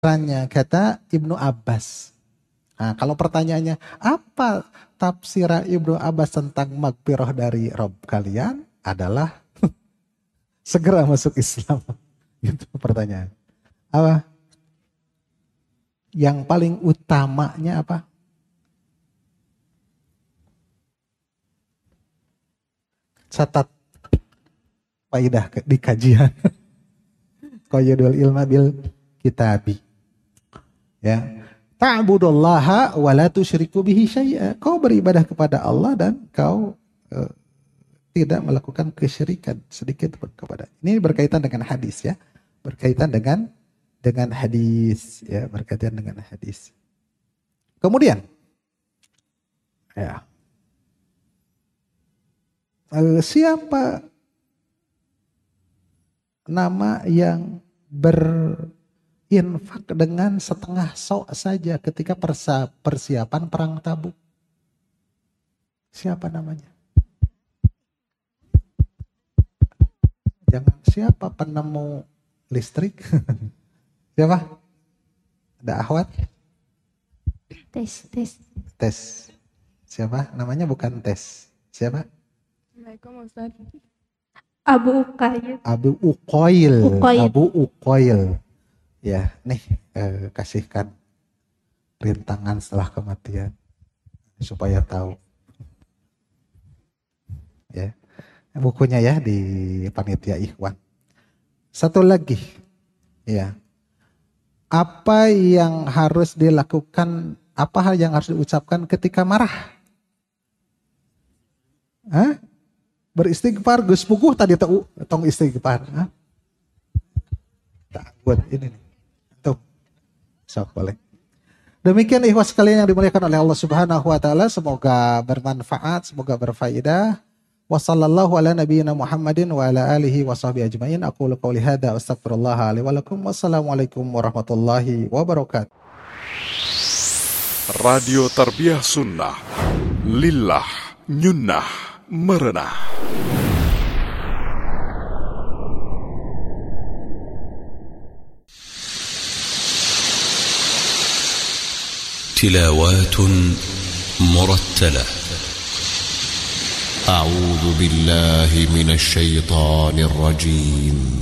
kata Ibnu Abbas. Nah, kalau pertanyaannya, apa tafsir Ibnu Abbas tentang magfirah dari Rabb kalian? Adalah segera masuk Islam. Gitu pertanyaan. Apa? Yang paling utamanya apa? Catat faidah di kajian. Qayyidul ilma bil kitabi. Ya. Ta'budullaha wa la tusyriku bihi syai'a. Kau beribadah kepada Allah dan kau tidak melakukan kesyirikan sedikit pun kepada. Ini berkaitan dengan hadis ya. Berkaitan dengan hadis ya, berkaitan dengan hadis. Kemudian ya. Siapa nama yang berinfak dengan setengah sok saja ketika persiapan perang Tabuk? Siapa namanya? Jangan siapa penemu listrik? Siapa? Ada Ahwat? Tes. Siapa? Namanya bukan Tes. Siapa? Assalamualaikum Ustaz. Abu Uqail. Ya, nih kasihkan rintangan setelah kematian supaya tahu. Ya. Bukunya ya di panitia ikhwan. Satu lagi. Ya. Apa yang harus dilakukan, apa hal yang harus diucapkan ketika marah? Hah? Beristighfar, Gus Puguh tadi tong istighfar. Tak buat ini nih. Tuh. Sok boleh. Demikian ikhwas sekalian yang dimuliakan oleh Allah Subhanahu wa taala, semoga bermanfaat, semoga berfaedah. Wassallallahu ala nabiyyina Muhammadin wa ala alihi wa sahbihi ajmain. Aqulu qouli hadza wa astaghfirullah li wa lakum. Wassalamualaikum warahmatullahi wabarakatuh. Radio Tarbiyah Sunnah. Lillah nyunnah merenah. تلاوات مرتلة. أعوذ بالله من الشيطان الرجيم.